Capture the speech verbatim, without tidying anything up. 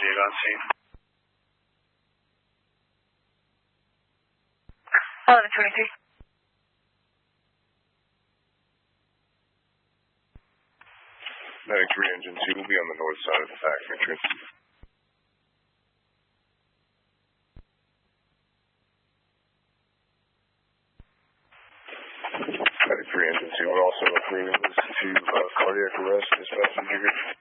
eight on scene. eleven twenty-three. Medic three, engine two will be on the north side of the back entrance. Medic three, engine two, we're also approving this to uh, cardiac arrest, dispatch and